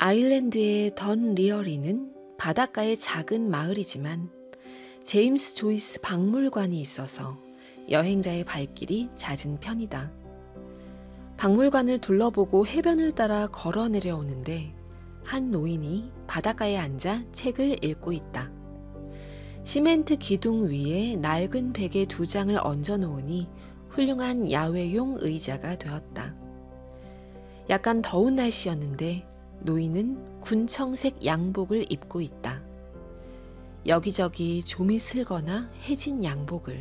아일랜드의 던 리어리는 바닷가의 작은 마을이지만 제임스 조이스 박물관이 있어서 여행자의 발길이 잦은 편이다. 박물관을 둘러보고 해변을 따라 걸어 내려오는데 한 노인이 바닷가에 앉아 책을 읽고 있다. 시멘트 기둥 위에 낡은 베개 2장을 얹어 놓으니 훌륭한 야외용 의자가 되었다. 약간 더운 날씨였는데 노인은 군청색 양복을 입고 있다. 여기저기 좀이 슬거나 해진 양복을.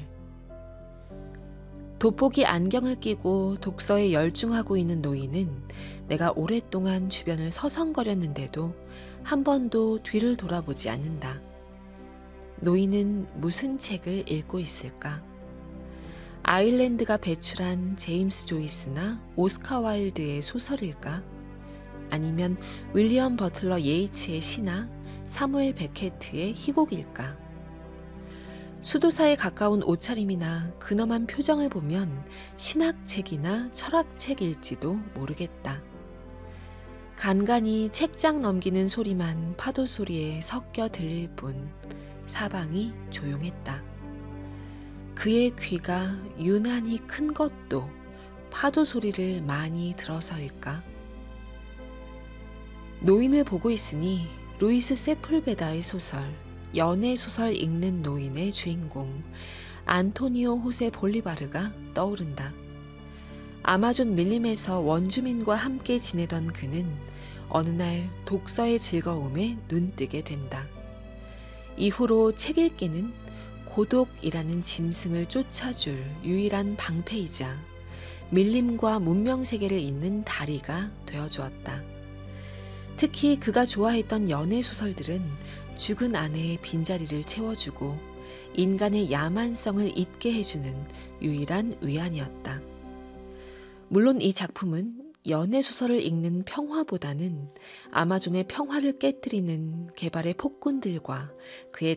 돋보기 안경을 끼고 독서에 열중하고 있는 노인은 내가 오랫동안 주변을 서성거렸는데도 한 번도 뒤를 돌아보지 않는다. 노인은 무슨 책을 읽고 있을까? 아일랜드가 배출한 제임스 조이스나 오스카 와일드의 소설일까? 아니면 윌리엄 버틀러 예이츠의 시나 사무엘 베케트의 희곡일까? 수도사에 가까운 옷차림이나 근엄한 표정을 보면 신학책이나 철학책일지도 모르겠다. 간간히 책장 넘기는 소리만 파도 소리에 섞여 들릴 뿐 사방이 조용했다. 그의 귀가 유난히 큰 것도 파도 소리를 많이 들어서일까? 노인을 보고 있으니 루이스 세풀베다의 소설 연애소설 읽는 노인의 주인공 안토니오 호세 볼리바르가 떠오른다. 아마존 밀림에서 원주민과 함께 지내던 그는 어느 날 독서의 즐거움에 눈뜨게 된다. 이후로 책 읽기는 고독이라는 짐승을 쫓아줄 유일한 방패이자 밀림과 문명세계를 잇는 다리가 되어주었다. 특히 그가 좋아했던 연애소설들은 죽은 아내의 빈자리를 채워주고 인간의 야만성을 잊게 해주는 유일한 위안이었다. 물론 이 작품은 연애소설을 읽는 평화보다는 아마존의 평화를 깨뜨리는 개발의 폭군들과 그의